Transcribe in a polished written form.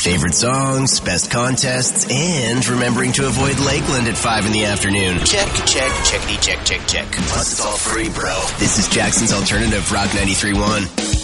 Favorite songs, best contests, and remembering to avoid Lakeland at 5 in the afternoon. Check, checkity, check. Plus it's all free, bro. This is Jackson's Alternative, Rock 93.1.